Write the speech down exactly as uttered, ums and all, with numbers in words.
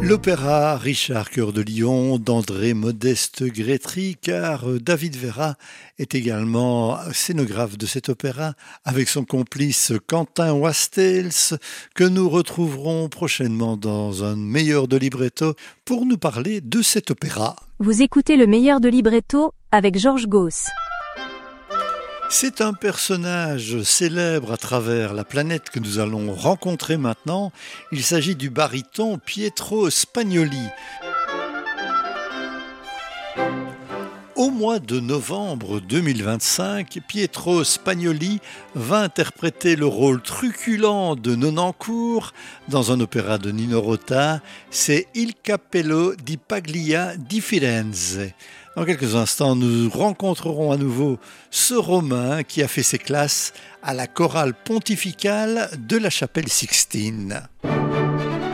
L'opéra Richard Cœur de Lion d'André Modeste Grétry, car David Vera est également scénographe de cet opéra avec son complice Quentin Wastels, que nous retrouverons prochainement dans un meilleur de libretto pour nous parler de cet opéra. Vous écoutez le meilleur de libretto avec Georges Gauss. C'est un personnage célèbre à travers la planète que nous allons rencontrer maintenant. Il s'agit du baryton Pietro Spagnoli. Au mois de novembre deux mille vingt-cinq, Pietro Spagnoli va interpréter le rôle truculent de Nonancourt dans un opéra de Nino Rota, c'est Il Cappello di Paglia di Firenze. Dans quelques instants, nous rencontrerons à nouveau ce Romain qui a fait ses classes à la chorale pontificale de la chapelle Sixtine.